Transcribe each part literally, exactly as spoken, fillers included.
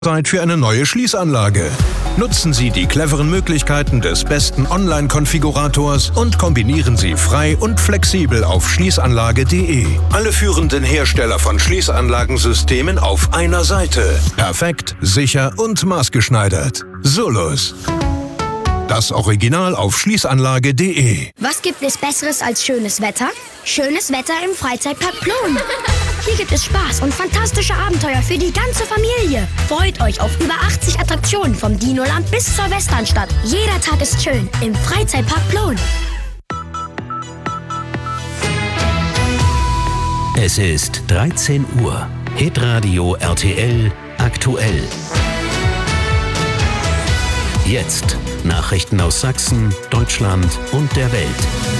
Zeit für eine neue Schließanlage. Nutzen Sie die cleveren Möglichkeiten des besten Online-Konfigurators und kombinieren Sie frei und flexibel auf schließanlage punkt de. Alle führenden Hersteller von Schließanlagensystemen auf einer Seite. Perfekt, sicher und maßgeschneidert. Solus. Das Original auf schließanlage punkt de. Was gibt es Besseres als schönes Wetter? Schönes Wetter im Freizeitpark Plon. Hier gibt es Spaß und fantastische Abenteuer für die ganze Familie. Freut euch auf über achtzig Attraktionen vom Dinoland bis zur Westernstadt. Jeder Tag ist schön im Freizeitpark Plon. Es ist dreizehn Uhr. Hitradio R T L aktuell. Jetzt Nachrichten aus Sachsen, Deutschland und der Welt.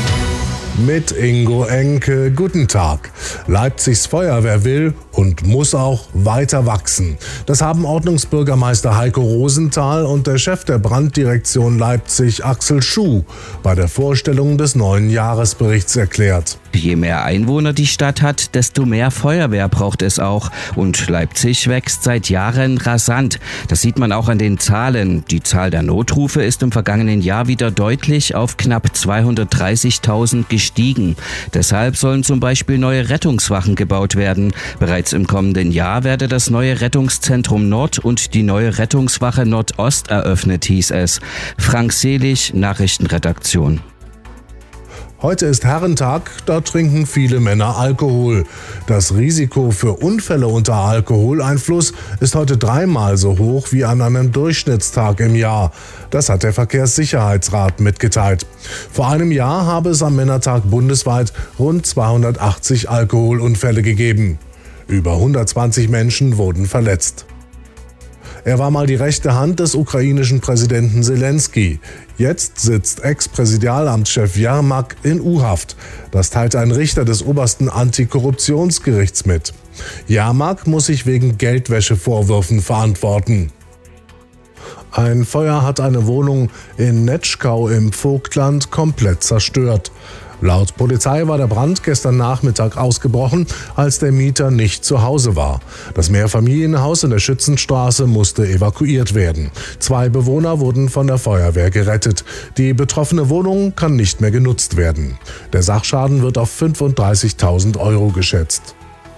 Mit Ingo Enke, guten Tag. Leipzigs Feuerwehr will und muss auch weiter wachsen. Das haben Ordnungsbürgermeister Heiko Rosenthal und der Chef der Branddirektion Leipzig Axel Schuh bei der Vorstellung des neuen Jahresberichts erklärt. Je mehr Einwohner die Stadt hat, desto mehr Feuerwehr braucht es auch. Und Leipzig wächst seit Jahren rasant. Das sieht man auch an den Zahlen. Die Zahl der Notrufe ist im vergangenen Jahr wieder deutlich auf knapp zweihundertdreißigtausend gestiegen. Deshalb sollen zum Beispiel neue Rettungswachen gebaut werden. Bereits im kommenden Jahr werde das neue Rettungszentrum Nord und die neue Rettungswache Nordost eröffnet, hieß es. Frank Selig, Nachrichtenredaktion. Heute ist Herrentag, da trinken viele Männer Alkohol. Das Risiko für Unfälle unter Alkoholeinfluss ist heute dreimal so hoch wie an einem Durchschnittstag im Jahr. Das hat der Verkehrssicherheitsrat mitgeteilt. Vor einem Jahr habe es am Männertag bundesweit rund zweihundertachtzig Alkoholunfälle gegeben. Über hundertzwanzig Menschen wurden verletzt. Er war mal die rechte Hand des ukrainischen Präsidenten Selensky. Jetzt sitzt Ex-Präsidialamtschef Jermak in U-Haft. Das teilt ein Richter des obersten Antikorruptionsgerichts mit. Jermak muss sich wegen Geldwäschevorwürfen verantworten. Ein Feuer hat eine Wohnung in Netschkau im Vogtland komplett zerstört. Laut Polizei war der Brand gestern Nachmittag ausgebrochen, als der Mieter nicht zu Hause war. Das Mehrfamilienhaus in der Schützenstraße musste evakuiert werden. Zwei Bewohner wurden von der Feuerwehr gerettet. Die betroffene Wohnung kann nicht mehr genutzt werden. Der Sachschaden wird auf fünfunddreißigtausend Euro geschätzt.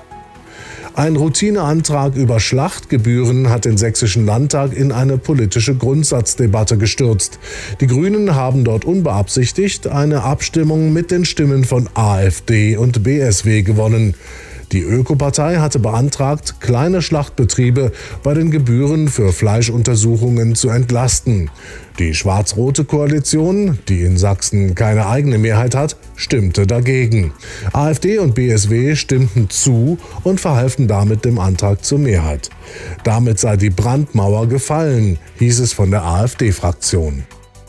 Ein Routineantrag über Schlachtgebühren hat den Sächsischen Landtag in eine politische Grundsatzdebatte gestürzt. Die Grünen haben dort unbeabsichtigt eine Abstimmung mit den Stimmen von AfD und B S W gewonnen. Die Ökopartei hatte beantragt, kleine Schlachtbetriebe bei den Gebühren für Fleischuntersuchungen zu entlasten. Die schwarz-rote Koalition, die in Sachsen keine eigene Mehrheit hat, stimmte dagegen. AfD und B S W stimmten zu und verhalfen damit dem Antrag zur Mehrheit. Damit sei die Brandmauer gefallen, hieß es von der AfD-Fraktion.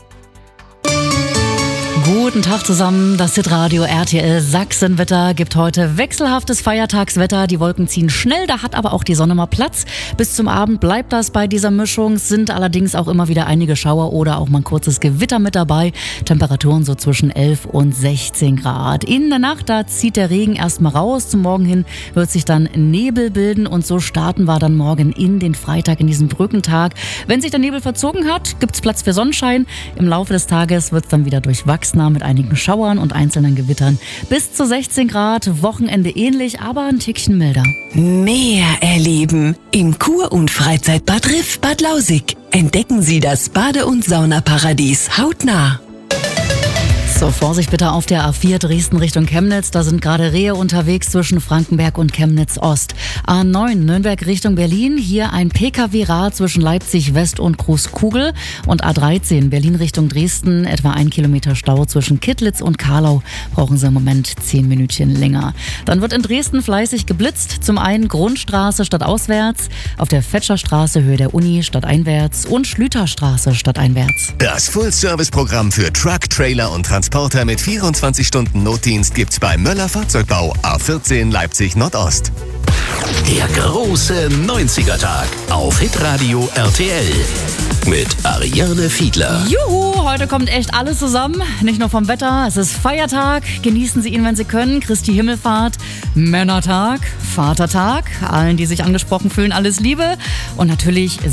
Guten Tag zusammen, das Hitradio R T L Sachsenwetter gibt heute wechselhaftes Feiertagswetter. Die Wolken ziehen schnell, da hat aber auch die Sonne mal Platz. Bis zum Abend bleibt das bei dieser Mischung, sind allerdings auch immer wieder einige Schauer oder auch mal ein kurzes Gewitter mit dabei. Temperaturen so zwischen elf und sechzehn Grad. In der Nacht, da zieht der Regen erstmal raus. Zum Morgen hin wird sich dann Nebel bilden und so starten wir dann morgen in den Freitag, in diesen Brückentag. Wenn sich der Nebel verzogen hat, gibt's Platz für Sonnenschein. Im Laufe des Tages wird's dann wieder durchwachsen mit einigen Schauern und einzelnen Gewittern. Bis zu sechzehn Grad, Wochenende ähnlich, aber ein Tickchen milder. Mehr erleben im Kur- und Freizeitbad Riff Bad Lausick. Entdecken Sie das Bade- und Saunaparadies hautnah. So, Vorsicht bitte auf der A vier Dresden Richtung Chemnitz. Da sind gerade Rehe unterwegs zwischen Frankenberg und Chemnitz Ost. A neun Nürnberg Richtung Berlin. Hier ein P K W-Rad zwischen Leipzig West und Großkugel. Und A dreizehn Berlin Richtung Dresden. Etwa ein Kilometer Stau zwischen Kittlitz und Karlau. Brauchen Sie im Moment zehn Minütchen länger. Dann wird in Dresden fleißig geblitzt. Zum einen Grundstraße stadtauswärts. Auf der Fetscherstraße Höhe der Uni stadteinwärts. Und Schlüterstraße stadteinwärts. Das Full-Service-Programm für Truck, Trailer und Transport Transporter mit vierundzwanzig Stunden Notdienst gibt's bei Möller Fahrzeugbau A vierzehn Leipzig Nordost. Der große neunziger Tag auf Hitradio R T L. Tag mit Ariane Fiedler. Juhu, heute kommt echt alles zusammen. Nicht nur vom Wetter, es ist Feiertag. Genießen Sie ihn, wenn Sie können. Christi Himmelfahrt, Männertag, Vatertag. Allen, die sich angesprochen fühlen, alles Liebe. Und natürlich